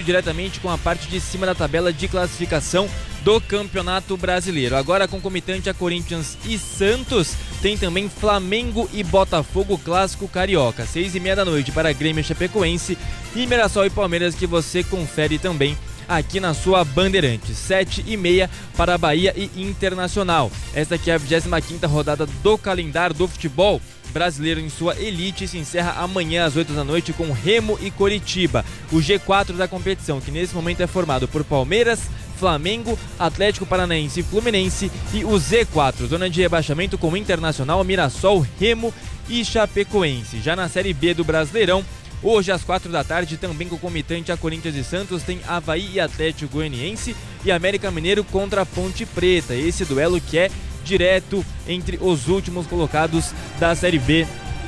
diretamente com a parte de cima da tabela de classificação do Campeonato Brasileiro. Agora, concomitante a Corinthians e Santos, tem também Flamengo e Botafogo, clássico carioca, 6h30 da noite para Grêmio e Chapecoense, e Mirassol e Palmeiras, que você confere também aqui na sua Bandeirantes, 7h30 para Bahia e Internacional. Esta aqui é a 25ª rodada do calendário do futebol brasileiro em sua elite, se encerra amanhã às 8 da noite com Remo e Coritiba, o G4 da competição, que nesse momento é formado por Palmeiras, Flamengo, Atlético Paranaense e Fluminense, e o Z4, zona de rebaixamento, com Internacional, Mirassol, Remo e Chapecoense. Já na Série B do Brasileirão, hoje às 4 da tarde, também concomitante a Corinthians e Santos, tem Avaí e Atlético Goianiense e América Mineiro contra a Ponte Preta. Esse duelo que é direto entre os últimos colocados da Série B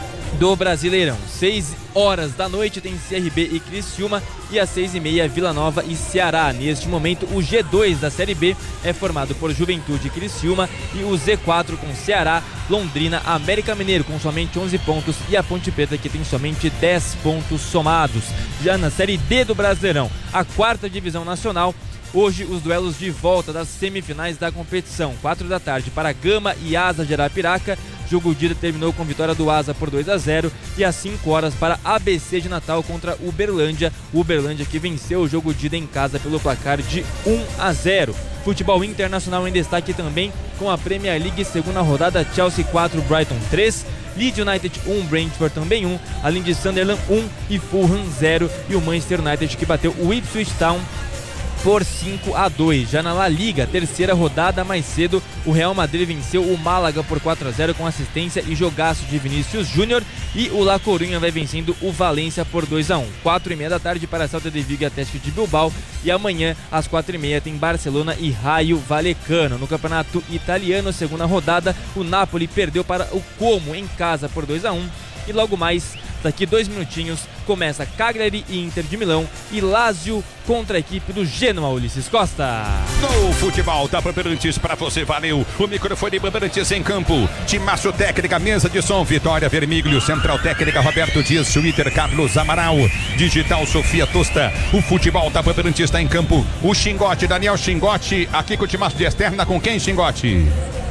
do Brasileirão. 6 horas da noite tem CRB e Criciúma, e às 6h30 Vila Nova e Ceará. Neste momento, o G2 da Série B é formado por Juventude e Criciúma, e o Z4 com Ceará, Londrina, América Mineiro com somente 11 pontos e a Ponte Preta, que tem somente 10 pontos somados. Já na Série D do Brasileirão, a 4ª divisão nacional, hoje os duelos de volta das semifinais da competição. 4 da tarde para Gama e Asa de Arapiraca. Jogo de ida terminou com vitória do Asa por 2-0, e às 5 horas para ABC de Natal contra Uberlândia. Uberlândia que venceu o jogo de ida em casa pelo placar de 1-0. Futebol internacional em destaque também com a Premier League, segunda rodada, Chelsea 4, Brighton 3, Leeds United 1, Brentford também 1, além de Sunderland 1 e Fulham 0, e o Manchester United que bateu o Ipswich Town por 5-2. Já na La Liga, terceira rodada, mais cedo, o Real Madrid venceu o Málaga por 4-0 com assistência e jogaço de Vinícius Júnior, e o La Coruña vai vencendo o Valência por 2-1. 4h30 da tarde para Celta de Vigo e Atlético de Bilbao, e amanhã às 4h30 tem Barcelona e Raio Vallecano. No Campeonato Italiano, segunda rodada, o Napoli perdeu para o Como em casa por 2-1, e logo mais, daqui 2 minutinhos, começa Cagliari e Inter de Milão, e Lazio contra a equipe do Genoa, Ulisses Costa. No futebol da Bandeirantes para você, valeu. O microfone Bandeirantes em campo. Timaço técnica, mesa de som, Vitória Vermiglio, central técnica Roberto Dias, Twitter Carlos Amaral, digital Sofia Tosta. O futebol da Bandeirantes está em campo. O Xingote, Daniel Xingote, aqui com o Timaço de externa, com quem, Xingote?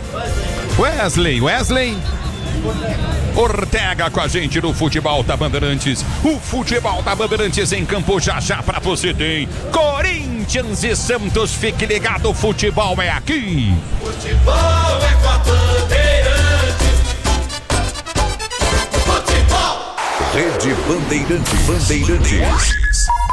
Wesley Ortega com a gente no futebol da Bandeirantes. O futebol da Bandeirantes em campo, já pra você tem Corinthians e Santos. Fique ligado, o futebol é aqui. Futebol é com a Bandeirantes. Futebol. Rede Bandeirantes.